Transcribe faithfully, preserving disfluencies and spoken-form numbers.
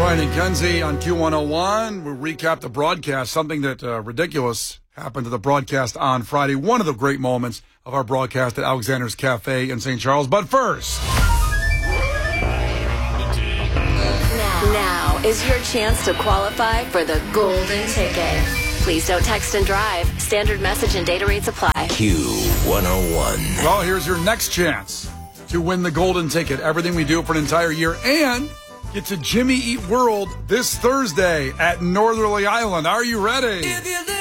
Ryan and Kenzie on Q one oh one. We'll recap the broadcast, something that uh, ridiculous happened to the broadcast on Friday. One of the great moments of our broadcast at Alexander's Cafe in Saint Charles. But first... Now, now is your chance to qualify for the golden ticket. Please don't text and drive. Standard message and data rates apply. Q one oh one. Well, here's your next chance to win the golden ticket. Everything we do for an entire year, and get to Jimmy Eat World this Thursday at Northerly Island. Are you ready?